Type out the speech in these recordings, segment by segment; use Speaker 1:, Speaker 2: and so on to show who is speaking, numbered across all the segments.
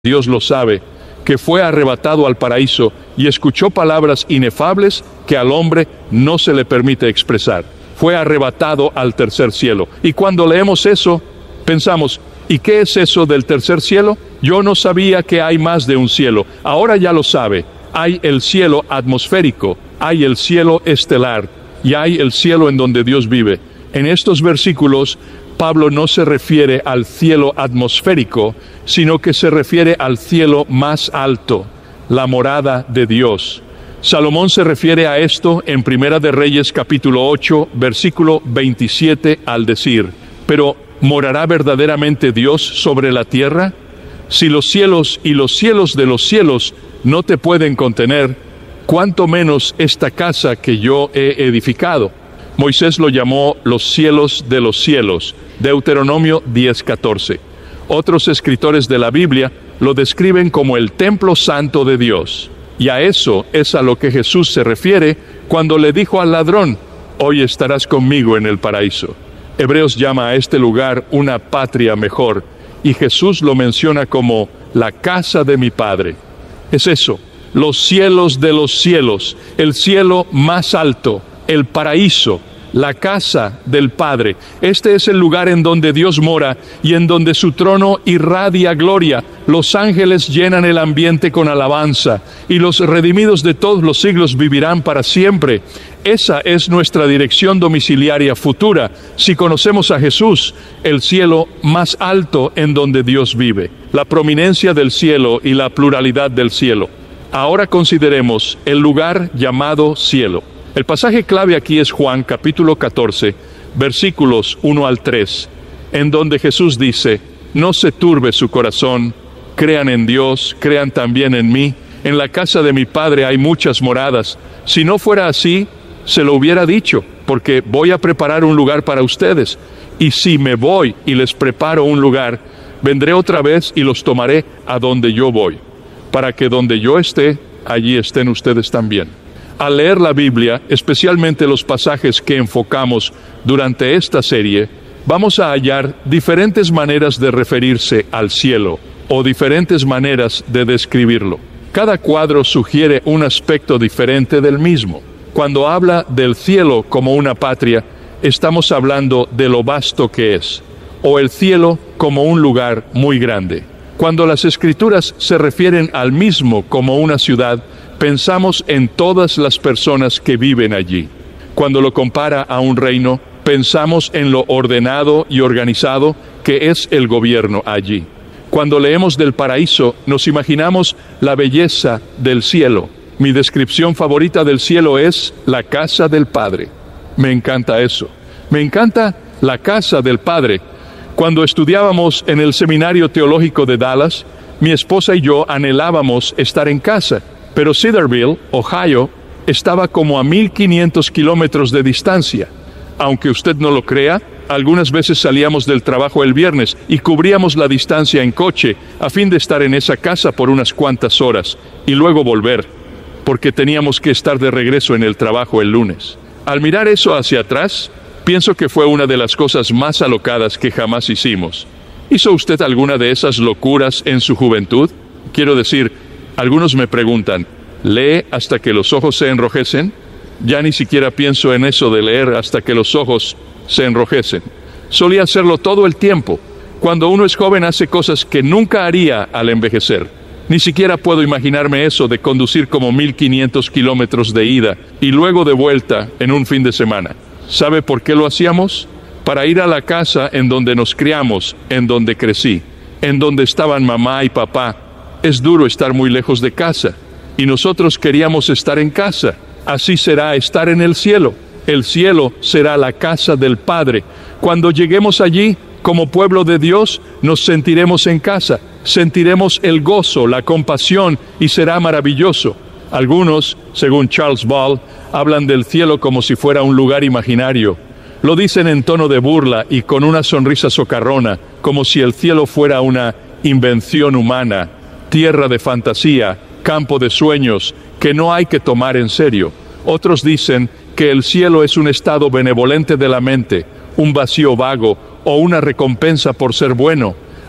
Speaker 1: Dios lo sabe, que fue arrebatado al paraíso y escuchó palabras inefables que al hombre no se le permite expresar. Fue arrebatado al tercer cielo. Y cuando leemos eso, pensamos, ¿y qué es eso del tercer cielo? Yo no sabía que hay más de un cielo. Ahora ya lo sabe. Hay el cielo atmosférico, hay el cielo estelar y hay el cielo en donde Dios vive. En estos versículos, Pablo no se refiere al cielo atmosférico, sino que se refiere al cielo más alto, la morada de Dios. Salomón se refiere a esto en Primera de Reyes capítulo 8, versículo 27, al decir, pero ¿morará verdaderamente Dios sobre la tierra? Si los cielos y los cielos de los cielos no te pueden contener, cuánto menos esta casa que yo he edificado. Moisés lo llamó los cielos de los cielos, Deuteronomio 10:14. Otros escritores de la Biblia lo describen como el templo santo de Dios. Y a eso es a lo que Jesús se refiere cuando le dijo al ladrón, hoy estarás conmigo en el paraíso. Hebreos llama a este lugar una patria mejor, y Jesús lo menciona como la casa de mi Padre. Es eso, los cielos de los cielos, el cielo más alto, el paraíso, la casa del Padre. Este es el lugar en donde Dios mora y en donde su trono irradia gloria. Los ángeles llenan el ambiente con alabanza y los redimidos de todos los siglos vivirán para siempre. Esa es nuestra dirección domiciliaria futura, si conocemos a Jesús, el cielo más alto en donde Dios vive, la prominencia del cielo y la pluralidad del cielo. Ahora consideremos el lugar llamado cielo. El pasaje clave aquí es Juan capítulo 14, versículos 1 al 3, en donde Jesús dice, no se turbe su corazón, crean en Dios, crean también en mí, en la casa de mi Padre hay muchas moradas, si no fuera así, se lo hubiera dicho, porque voy a preparar un lugar para ustedes, y si me voy y les preparo un lugar, vendré otra vez y los tomaré a donde yo voy, para que donde yo esté, allí estén ustedes también. Al leer la Biblia, especialmente los pasajes que enfocamos durante esta serie, vamos a hallar diferentes maneras de referirse al cielo, o diferentes maneras de describirlo. Cada cuadro sugiere un aspecto diferente del mismo. Cuando habla del cielo como una patria, estamos hablando de lo vasto que es, o el cielo como un lugar muy grande. Cuando las Escrituras se refieren al mismo como una ciudad, pensamos en todas las personas que viven allí. Cuando lo compara a un reino, pensamos en lo ordenado y organizado que es el gobierno allí. Cuando leemos del paraíso, nos imaginamos la belleza del cielo. Mi descripción favorita del cielo es la casa del Padre. Me encanta eso. Me encanta la casa del Padre. Cuando estudiábamos en el Seminario Teológico de Dallas, mi esposa y yo anhelábamos estar en casa. Pero Cedarville, Ohio, estaba como a 1,500 kilómetros de distancia. Aunque usted no lo crea, algunas veces salíamos del trabajo el viernes y cubríamos la distancia en coche a fin de estar en esa casa por unas cuantas horas y luego volver, porque teníamos que estar de regreso en el trabajo el lunes. Al mirar eso hacia atrás, pienso que fue una de las cosas más alocadas que jamás hicimos. ¿Hizo usted alguna de esas locuras en su juventud? Quiero decir, algunos me preguntan, ¿lee hasta que los ojos se enrojecen? Ya ni siquiera pienso en eso de leer hasta que los ojos se enrojecen. Solía hacerlo todo el tiempo. Cuando uno es joven hace cosas que nunca haría al envejecer. Ni siquiera puedo imaginarme eso de conducir como 1,500 kilómetros de ida y luego de vuelta en un fin de semana. ¿Sabe por qué lo hacíamos? Para ir a la casa en donde nos criamos, en donde crecí, en donde estaban mamá y papá. Es duro estar muy lejos de casa, y nosotros queríamos estar en casa. Así será estar en el cielo. El cielo será la casa del Padre. Cuando lleguemos allí, como pueblo de Dios, nos sentiremos en casa, sentiremos el gozo, la compasión, y será maravilloso. Algunos, según Charles Ball, hablan del cielo como si fuera un lugar imaginario. Lo dicen en tono de burla y con una sonrisa socarrona, como si el cielo fuera una invención humana, tierra de fantasía, campo de sueños, que no hay que tomar en serio. Otros dicen que el cielo es un estado benevolente de la mente, un vacío vago o una recompensa por ser bueno.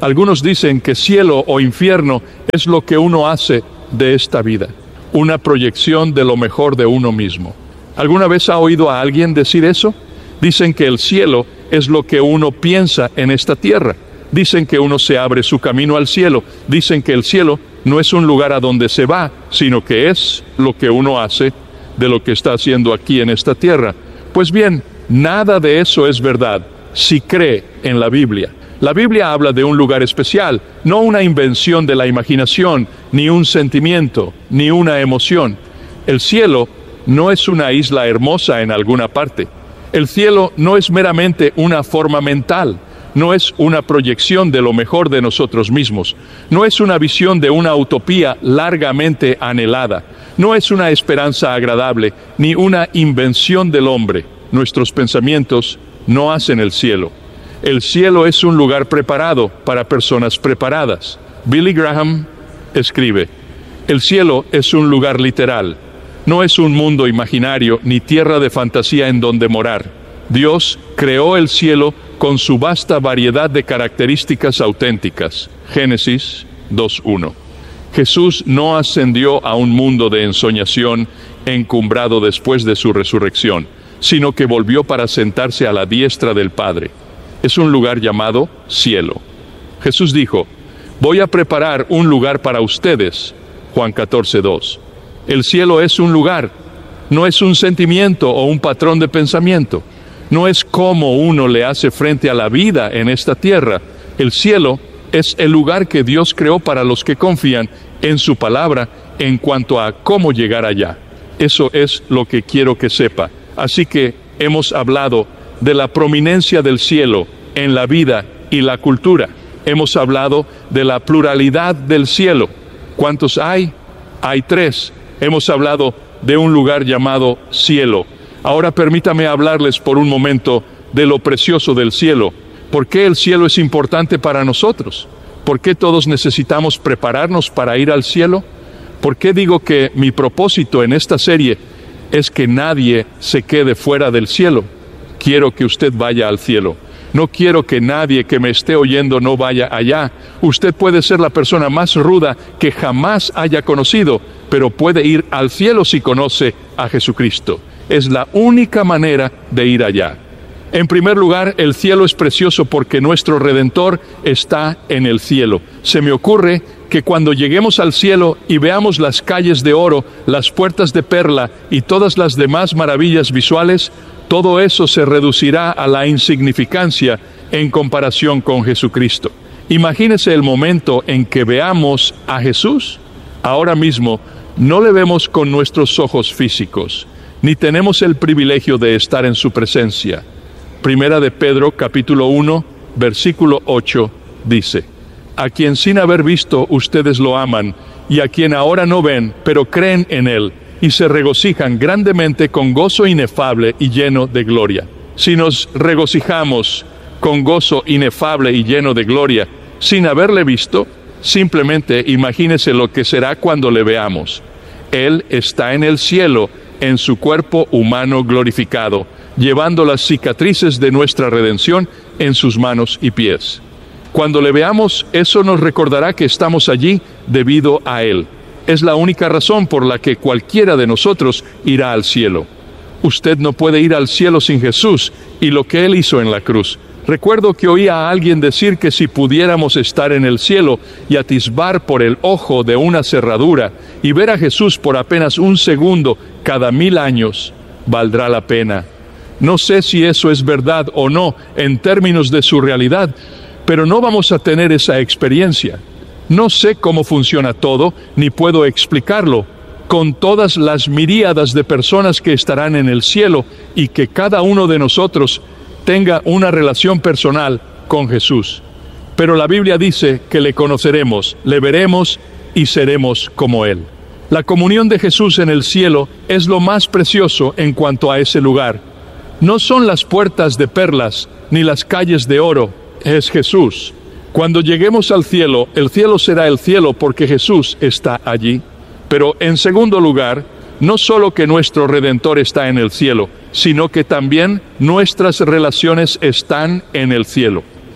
Speaker 1: Algunos dicen que cielo o infierno es lo que uno hace de esta vida, una proyección de lo mejor de uno mismo. ¿Alguna vez ha oído a alguien decir eso? Dicen que el cielo es lo que uno piensa en esta tierra. Dicen que uno se abre su camino al cielo. Dicen que el cielo no es un lugar a donde se va, sino que es lo que uno hace de lo que está haciendo aquí en esta tierra. Pues bien, nada de eso es verdad si cree en la Biblia. La Biblia habla de un lugar especial, no una invención de la imaginación, ni un sentimiento, ni una emoción. El cielo no es una isla hermosa en alguna parte. El cielo no es meramente una forma mental, no es una proyección de lo mejor de nosotros mismos, no es una visión de una utopía largamente anhelada, no es una esperanza agradable, ni una invención del hombre. Nuestros pensamientos no hacen el cielo. El cielo es un lugar preparado para personas preparadas. Billy Graham escribe: el cielo es un lugar literal. No es un mundo imaginario ni tierra de fantasía en donde morar. Dios creó el cielo con su vasta variedad de características auténticas. Génesis 2:1. Jesús no ascendió a un mundo de ensoñación encumbrado después de su resurrección, sino que volvió para sentarse a la diestra del Padre. Es un lugar llamado cielo. Jesús dijo: voy a preparar un lugar para ustedes. Juan 14:2. El cielo es un lugar, no es un sentimiento o un patrón de pensamiento. No es cómo uno le hace frente a la vida en esta tierra. El cielo es el lugar que Dios creó para los que confían en su palabra en cuanto a cómo llegar allá. Eso es lo que quiero que sepa. Así que hemos hablado de la prominencia del cielo en la vida y la cultura. Hemos hablado de la pluralidad del cielo. ¿Cuántos hay? Hay 3. Hemos hablado de un lugar llamado cielo. Ahora permítame hablarles por un momento de lo precioso del cielo. ¿Por qué el cielo es importante para nosotros? ¿Por qué todos necesitamos prepararnos para ir al cielo? ¿Por qué digo que mi propósito en esta serie es que nadie se quede fuera del cielo? Quiero que usted vaya al cielo. No quiero que nadie que me esté oyendo no vaya allá. Usted puede ser la persona más ruda que jamás haya conocido, pero puede ir al cielo si conoce a Jesucristo. Es la única manera de ir allá. En primer lugar, el cielo es precioso porque nuestro Redentor está en el cielo. Se me ocurre que cuando lleguemos al cielo y veamos las calles de oro, las puertas de perla y todas las demás maravillas visuales, todo eso se reducirá a la insignificancia en comparación con Jesucristo. Imagínese el momento en que veamos a Jesús. Ahora mismo no le vemos con nuestros ojos físicos, ni tenemos el privilegio de estar en su presencia. Primera de Pedro, capítulo 1, versículo 8, dice: a quien sin haber visto ustedes lo aman, y a quien ahora no ven, pero creen en Él, y se regocijan grandemente con gozo inefable y lleno de gloria. Si nos regocijamos con gozo inefable y lleno de gloria, sin haberle visto, simplemente imagínese lo que será cuando le veamos. Él está en el cielo, en su cuerpo humano glorificado, llevando las cicatrices de nuestra redención en sus manos y pies. Cuando le veamos, eso nos recordará que estamos allí debido a Él. Es la única razón por la que cualquiera de nosotros irá al cielo. Usted no puede ir al cielo sin Jesús y lo que Él hizo en la cruz. Recuerdo que oí a alguien decir que si pudiéramos estar en el cielo y atisbar por el ojo de una cerradura y ver a Jesús por apenas un segundo cada 1000 años, valdrá la pena. No sé si eso es verdad o no en términos de su realidad, pero no vamos a tener esa experiencia. No sé cómo funciona todo, ni puedo explicarlo, con todas las miríadas de personas que estarán en el cielo y que cada uno de nosotros tenga una relación personal con Jesús. Pero la Biblia dice que le conoceremos, le veremos y seremos como Él. La comunión de Jesús en el cielo es lo más precioso en cuanto a ese lugar. No son las puertas de perlas ni las calles de oro, es Jesús. Cuando lleguemos al cielo, el cielo será el cielo porque Jesús está allí. Pero en segundo lugar, no solo que nuestro Redentor está en el cielo, sino que también nuestras relaciones están en el cielo.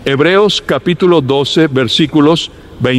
Speaker 1: Hebreos capítulo 12, versículos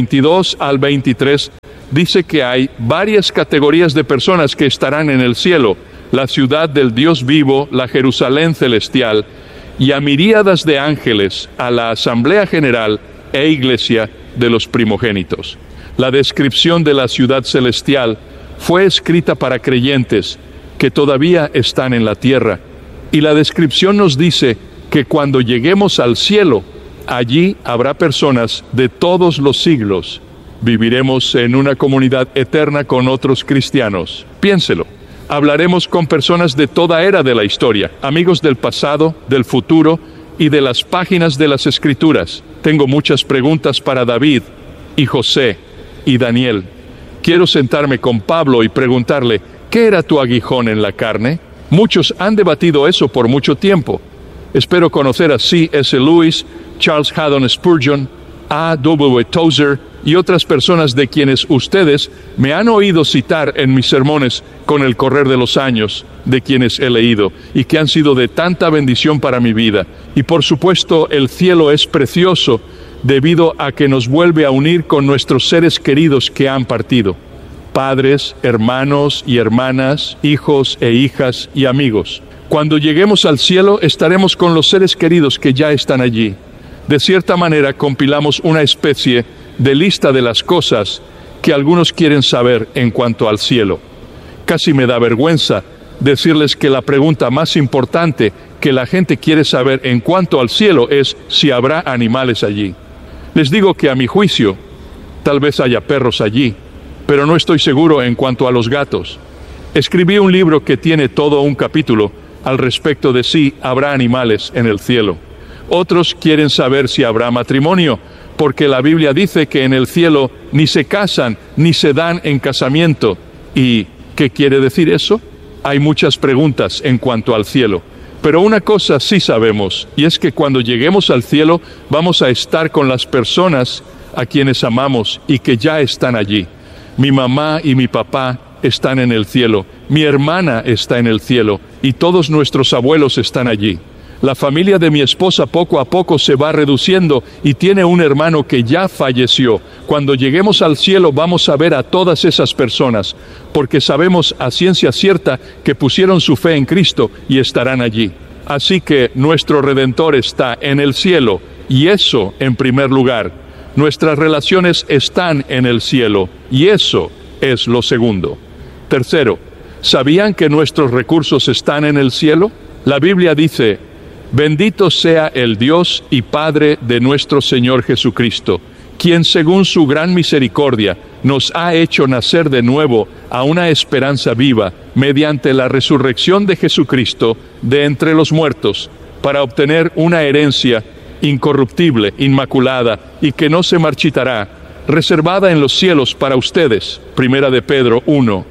Speaker 1: 22 al 23, dice que hay varias categorías de personas que estarán en el cielo, la ciudad del Dios vivo, la Jerusalén celestial, y a miríadas de ángeles, a la asamblea general e iglesia de los primogénitos. La descripción de la ciudad celestial fue escrita para creyentes que todavía están en la tierra, y la descripción nos dice que cuando lleguemos al cielo, allí habrá personas de todos los siglos. Viviremos en una comunidad eterna con otros cristianos. Piénselo. Hablaremos con personas de toda era de la historia, amigos del pasado, del futuro y de las páginas de las Escrituras. Tengo muchas preguntas para David y José y Daniel. Quiero sentarme con Pablo y preguntarle, ¿qué era tu aguijón en la carne? Muchos han debatido eso por mucho tiempo. Espero conocer a C.S. Lewis, Charles Haddon Spurgeon, A.W. Tozer y otras personas de quienes ustedes me han oído citar en mis sermones con el correr de los años, de quienes he leído y que han sido de tanta bendición para mi vida. Y por supuesto, el cielo es precioso debido a que nos vuelve a unir con nuestros seres queridos que han partido. Padres, hermanos y hermanas, hijos e hijas y amigos. Cuando lleguemos al cielo estaremos con los seres queridos que ya están allí. De cierta manera compilamos una especie de lista de las cosas que algunos quieren saber en cuanto al cielo. Casi me da vergüenza decirles que la pregunta más importante que la gente quiere saber en cuanto al cielo es si habrá animales allí. Les digo que a mi juicio, tal vez haya perros allí, pero no estoy seguro en cuanto a los gatos. Escribí un libro que tiene todo un capítulo al respecto de si habrá animales en el cielo. Otros quieren saber si habrá matrimonio, porque la Biblia dice que en el cielo ni se casan ni se dan en casamiento. ¿Y qué quiere decir eso? Hay muchas preguntas en cuanto al cielo. Pero una cosa sí sabemos, y es que cuando lleguemos al cielo vamos a estar con las personas a quienes amamos y que ya están allí. Mi mamá y mi papá están en el cielo, mi hermana está en el cielo y todos nuestros abuelos están allí. La familia de mi esposa poco a poco se va reduciendo y tiene un hermano que ya falleció. Cuando lleguemos al cielo vamos a ver a todas esas personas, porque sabemos a ciencia cierta que pusieron su fe en Cristo y estarán allí. Así que nuestro Redentor está en el cielo, y eso en primer lugar. Nuestras relaciones están en el cielo, y eso es lo segundo. Tercero, ¿sabían que nuestros recursos están en el cielo? La Biblia dice: bendito sea el Dios y Padre de nuestro Señor Jesucristo, quien según su gran misericordia nos ha hecho nacer de nuevo a una esperanza viva mediante la resurrección de Jesucristo de entre los muertos, para obtener una herencia incorruptible, inmaculada y que no se marchitará, reservada en los cielos para ustedes. Primera de Pedro 1,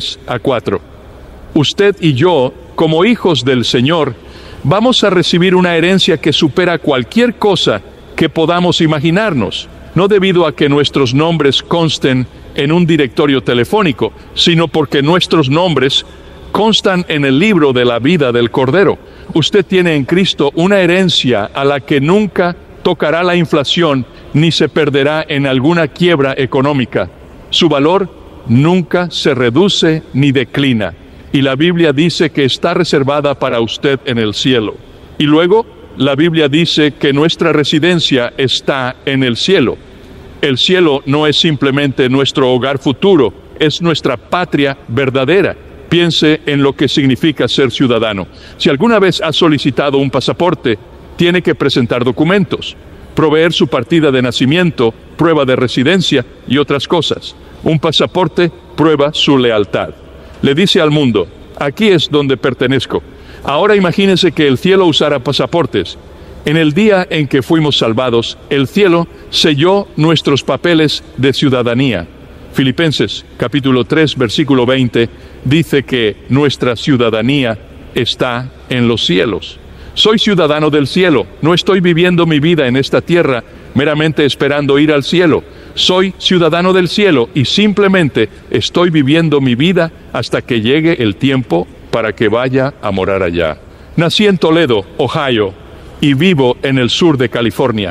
Speaker 1: 3-4. Usted y yo, como hijos del Señor, vamos a recibir una herencia que supera cualquier cosa que podamos imaginarnos, no debido a que nuestros nombres consten en un directorio telefónico, sino porque nuestros nombres constan en el libro de la vida del Cordero. Usted tiene en Cristo una herencia a la que nunca tocará la inflación ni se perderá en alguna quiebra económica. Su valor nunca se reduce ni declina. Y la Biblia dice que está reservada para usted en el cielo. Y luego, la Biblia dice que nuestra residencia está en el cielo. El cielo no es simplemente nuestro hogar futuro, es nuestra patria verdadera. Piense en lo que significa ser ciudadano. Si alguna vez ha solicitado un pasaporte, tiene que presentar documentos, proveer su partida de nacimiento, prueba de residencia y otras cosas. Un pasaporte prueba su lealtad. Le dice al mundo: aquí es donde pertenezco. Ahora imagínense que el cielo usara pasaportes. En el día en que fuimos salvados, el cielo selló nuestros papeles de ciudadanía. Filipenses capítulo 3, versículo 20, dice que nuestra ciudadanía está en los cielos. Soy ciudadano del cielo, no estoy viviendo mi vida en esta tierra meramente esperando ir al cielo. Soy ciudadano del cielo y simplemente estoy viviendo mi vida hasta que llegue el tiempo para que vaya a morar allá. Nací en Toledo, Ohio, y vivo en el sur de California.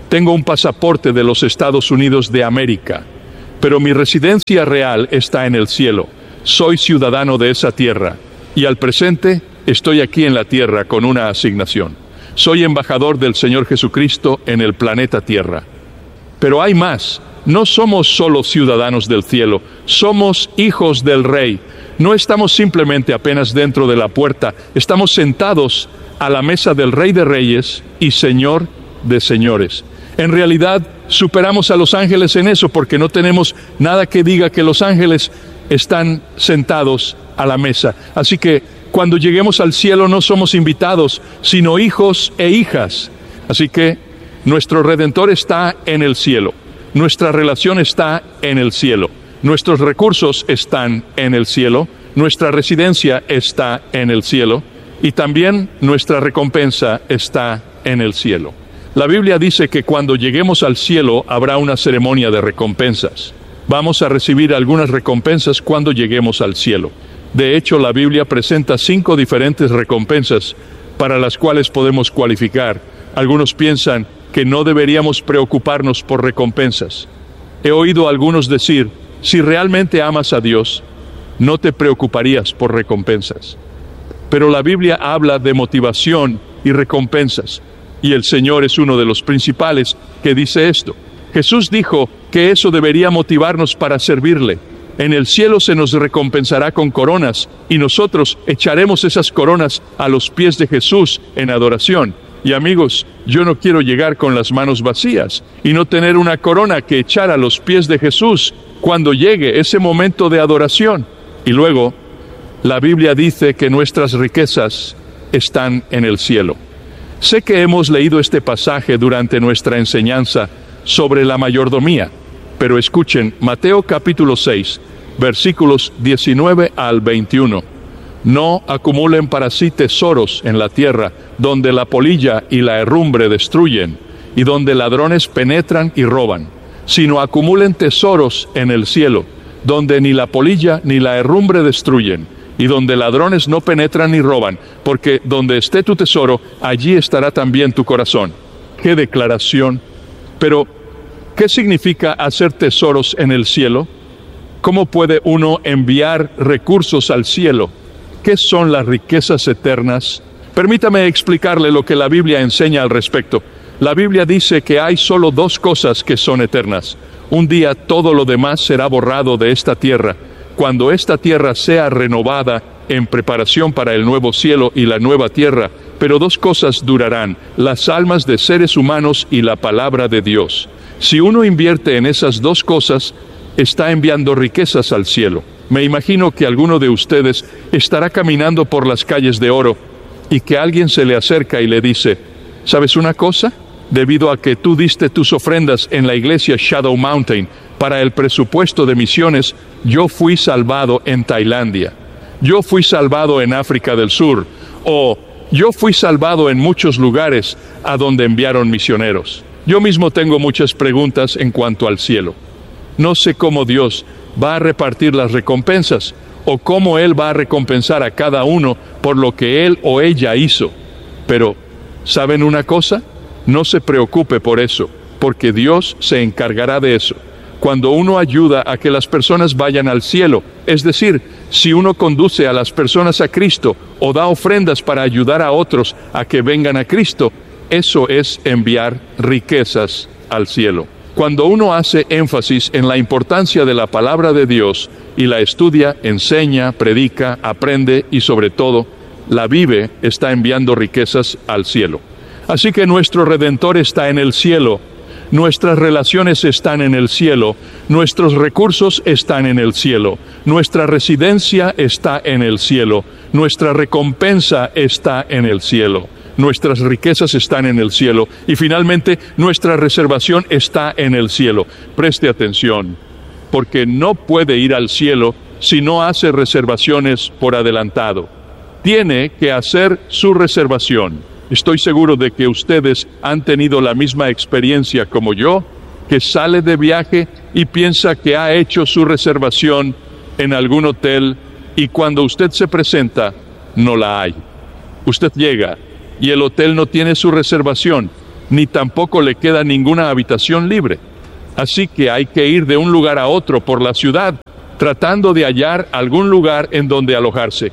Speaker 1: Tengo un pasaporte de los Estados Unidos de América, pero mi residencia real está en el cielo. Soy ciudadano de esa tierra y al presente estoy aquí en la tierra con una asignación. Soy embajador del Señor Jesucristo en el planeta Tierra. Pero hay más. No somos solo ciudadanos del cielo, somos hijos del Rey. No estamos simplemente apenas dentro de la puerta, estamos sentados a la mesa del Rey de Reyes y Señor de Señores. En realidad, superamos a los ángeles en eso, porque no tenemos nada que diga que los ángeles están sentados a la mesa. Así que, cuando lleguemos al cielo no somos invitados, sino hijos e hijas. Así que, nuestro Redentor está en el cielo. Nuestra relación está en el cielo. Nuestros recursos están en el cielo. Nuestra residencia está en el cielo. Y también nuestra recompensa está en el cielo. La Biblia dice que cuando lleguemos al cielo habrá una ceremonia de recompensas. Vamos a recibir algunas recompensas cuando lleguemos al cielo. De hecho, la Biblia presenta 5 diferentes recompensas para las cuales podemos cualificar. Algunos piensan que no deberíamos preocuparnos por recompensas. He oído a algunos decir, si realmente amas a Dios, no te preocuparías por recompensas. Pero la Biblia habla de motivación y recompensas, y el Señor es uno de los principales que dice esto. Jesús dijo que eso debería motivarnos para servirle. En el cielo se nos recompensará con coronas, y nosotros echaremos esas coronas a los pies de Jesús en adoración. Y amigos, yo no quiero llegar con las manos vacías y no tener una corona que echar a los pies de Jesús cuando llegue ese momento de adoración. Y luego, la Biblia dice que nuestras riquezas están en el cielo. Sé que hemos leído este pasaje durante nuestra enseñanza sobre la mayordomía, pero escuchen Mateo capítulo 6, versículos 19 al 21. No acumulen para sí tesoros en la tierra, donde la polilla y la herrumbre destruyen, y donde ladrones penetran y roban, sino acumulen tesoros en el cielo, donde ni la polilla ni la herrumbre destruyen, y donde ladrones no penetran ni roban, porque donde esté tu tesoro, allí estará también tu corazón. ¡Qué declaración! Pero, ¿qué significa hacer tesoros en el cielo? ¿Cómo puede uno enviar recursos al cielo? ¿Qué son las riquezas eternas? Permítame explicarle lo que la Biblia enseña al respecto. La Biblia dice que hay solo 2 cosas que son eternas. Un día todo lo demás será borrado de esta tierra. Cuando esta tierra sea renovada en preparación para el nuevo cielo y la nueva tierra, pero 2 cosas durarán: las almas de seres humanos y la palabra de Dios. Si uno invierte en esas 2 cosas, está enviando riquezas al cielo. Me imagino que alguno de ustedes estará caminando por las calles de oro y que alguien se le acerca y le dice, ¿sabes una cosa? Debido a que tú diste tus ofrendas en la iglesia Shadow Mountain para el presupuesto de misiones, yo fui salvado en Tailandia. Yo fui salvado en África del Sur. O yo fui salvado en muchos lugares a donde enviaron misioneros. Yo mismo tengo muchas preguntas en cuanto al cielo. No sé cómo Dios va a repartir las recompensas, o cómo Él va a recompensar a cada uno por lo que él o ella hizo. Pero, ¿saben una cosa? No se preocupe por eso, porque Dios se encargará de eso. Cuando uno ayuda a que las personas vayan al cielo, es decir, si uno conduce a las personas a Cristo, o da ofrendas para ayudar a otros a que vengan a Cristo, eso es enviar riquezas al cielo. Cuando uno hace énfasis en la importancia de la palabra de Dios y la estudia, enseña, predica, aprende y sobre todo la vive, está enviando riquezas al cielo. Así que nuestro Redentor está en el cielo, nuestras relaciones están en el cielo, nuestros recursos están en el cielo, nuestra residencia está en el cielo, nuestra recompensa está en el cielo. Nuestras riquezas están en el cielo y finalmente nuestra reservación está en el cielo. Preste atención, porque no puede ir al cielo si no hace reservaciones por adelantado. Tiene que hacer su reservación. Estoy seguro de que ustedes han tenido la misma experiencia como yo, que sale de viaje y piensa que ha hecho su reservación en algún hotel y cuando usted se presenta, no la hay. Usted llega y el hotel no tiene su reservación ni tampoco le queda ninguna habitación libre. Así que hay que ir de un lugar a otro por la ciudad, tratando de hallar algún lugar en donde alojarse.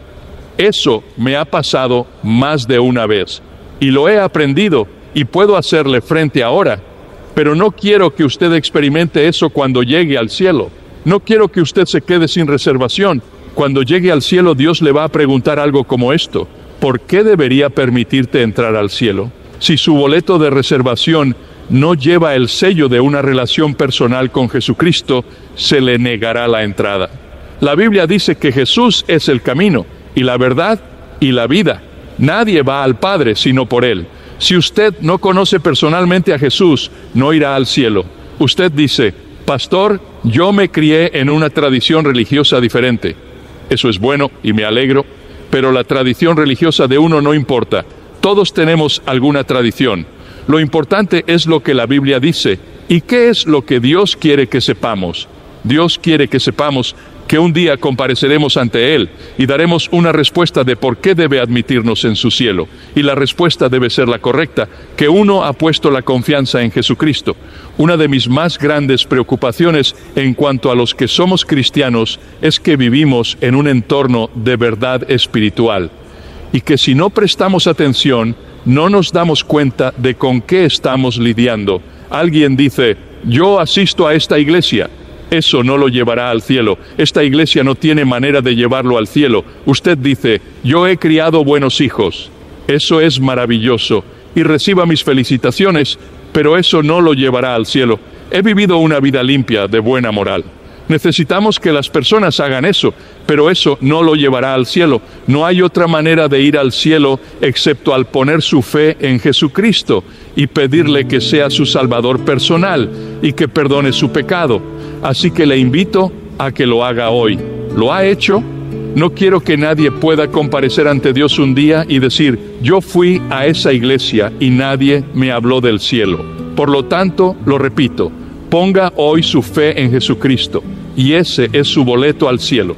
Speaker 1: Eso me ha pasado más de una vez, y lo he aprendido, y puedo hacerle frente ahora. Pero no quiero que usted experimente eso cuando llegue al cielo. No quiero que usted se quede sin reservación. Cuando llegue al cielo, Dios le va a preguntar algo como esto: ¿por qué debería permitirte entrar al cielo? Si su boleto de reservación no lleva el sello de una relación personal con Jesucristo, se le negará la entrada. La Biblia dice que Jesús es el camino, y la verdad, y la vida. Nadie va al Padre sino por Él. Si usted no conoce personalmente a Jesús, no irá al cielo. Usted dice: pastor, yo me crié en una tradición religiosa diferente. Eso es bueno y me alegro, pero la tradición religiosa de uno no importa. Todos tenemos alguna tradición. Lo importante es lo que la Biblia dice. ¿Y qué es lo que Dios quiere que sepamos? Dios quiere que sepamos que un día compareceremos ante Él y daremos una respuesta de por qué debe admitirnos en su cielo. Y la respuesta debe ser la correcta, que uno ha puesto la confianza en Jesucristo. Una de mis más grandes preocupaciones en cuanto a los que somos cristianos es que vivimos en un entorno de verdad espiritual, y que si no prestamos atención, no nos damos cuenta de con qué estamos lidiando. Alguien dice: yo asisto a esta iglesia. Eso no lo llevará al cielo. Esta iglesia no tiene manera de llevarlo al cielo. Usted dice: yo he criado buenos hijos. Eso es maravilloso, y reciba mis felicitaciones, pero eso no lo llevará al cielo. He vivido una vida limpia, de buena moral. Necesitamos que las personas hagan eso, pero eso no lo llevará al cielo. No hay otra manera de ir al cielo excepto al poner su fe en Jesucristo y pedirle que sea su Salvador personal y que perdone su pecado. Así que le invito a que lo haga hoy. ¿Lo ha hecho? No quiero que nadie pueda comparecer ante Dios un día y decir: yo fui a esa iglesia y nadie me habló del cielo. Por lo tanto, lo repito, ponga hoy su fe en Jesucristo, y ese es su boleto al cielo.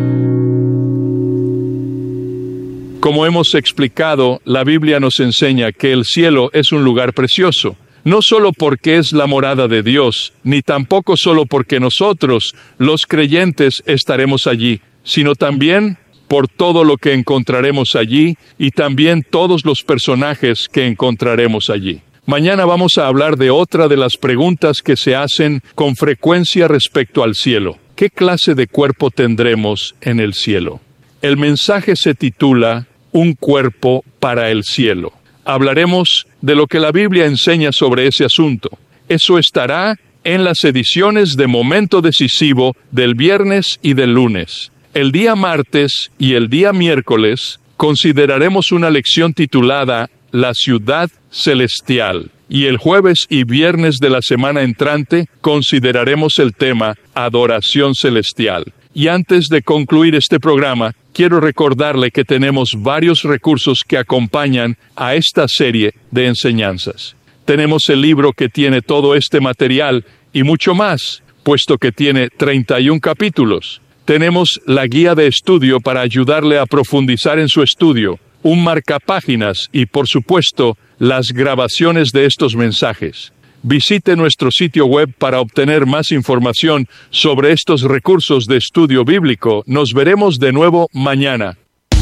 Speaker 1: Como hemos explicado, la Biblia nos enseña que el cielo es un lugar precioso, no solo porque es la morada de Dios, ni tampoco solo porque nosotros, los creyentes, estaremos allí, sino también por todo lo que encontraremos allí y también todos los personajes que encontraremos allí. Mañana vamos a hablar de otra de las preguntas que se hacen con frecuencia respecto al cielo. ¿Qué clase de cuerpo tendremos en el cielo? El mensaje se titula Un cuerpo para el cielo. Hablaremos de lo que la Biblia enseña sobre ese asunto. Eso estará en las ediciones de Momento Decisivo del viernes y del lunes. El día martes y el día miércoles consideraremos una lección titulada La Ciudad Celestial. Y el jueves y viernes de la semana entrante consideraremos el tema Adoración Celestial. Y antes de concluir este programa, quiero recordarle que tenemos varios recursos que acompañan a esta serie de enseñanzas. Tenemos el libro que tiene todo este material y mucho más, puesto que tiene 31 capítulos. Tenemos la guía de estudio para ayudarle a profundizar en su estudio, un marcapáginas y, por supuesto, las grabaciones de estos mensajes. Visite nuestro sitio web para obtener más información sobre estos recursos de estudio bíblico. Nos veremos de nuevo mañana.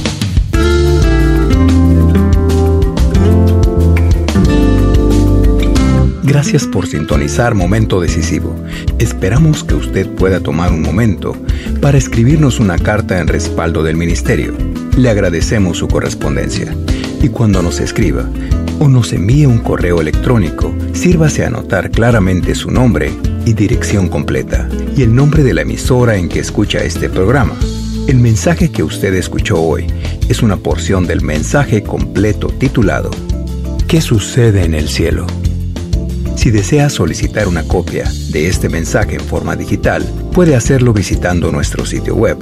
Speaker 2: Gracias por sintonizar Momento Decisivo. Esperamos que usted pueda tomar un momento para escribirnos una carta en respaldo del ministerio. Le agradecemos su correspondencia. Y cuando nos escriba o nos envíe un correo electrónico, sírvase a anotar claramente su nombre y dirección completa y el nombre de la emisora en que escucha este programa. El mensaje que usted escuchó hoy es una porción del mensaje completo titulado ¿Qué sucede en el cielo? Si desea solicitar una copia de este mensaje en forma digital, puede hacerlo visitando nuestro sitio web,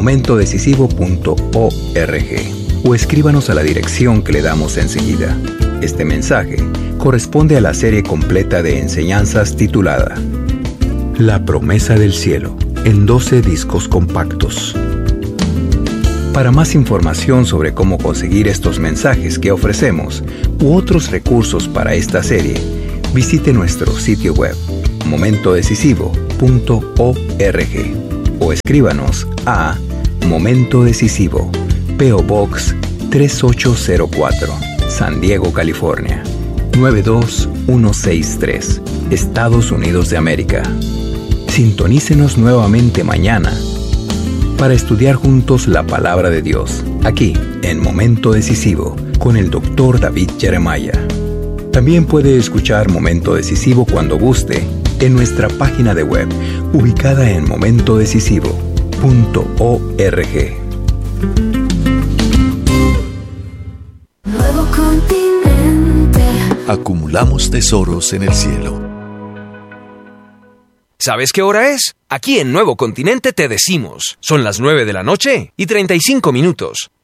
Speaker 2: momentodecisivo.org, o escríbanos a la dirección que le damos enseguida. Este mensaje corresponde a la serie completa de enseñanzas titulada La promesa del cielo, en 12 discos compactos. Para más información sobre cómo conseguir estos mensajes que ofrecemos u otros recursos para esta serie, visite nuestro sitio web momentodecisivo.org o escríbanos a Momento Decisivo, P.O. Box 3804, San Diego, California 92163, Estados Unidos de América. Sintonícenos nuevamente mañana para estudiar juntos la palabra de Dios, aquí en Momento Decisivo con el Dr. David Jeremiah. También puede escuchar Momento Decisivo cuando guste en nuestra página de web, ubicada en momentodecisivo.org.
Speaker 3: Nuevo continente.
Speaker 4: Acumulamos tesoros en el cielo.
Speaker 5: ¿Sabes qué hora es? Aquí en Nuevo Continente te decimos. Son las 9 de la noche y 35 minutos.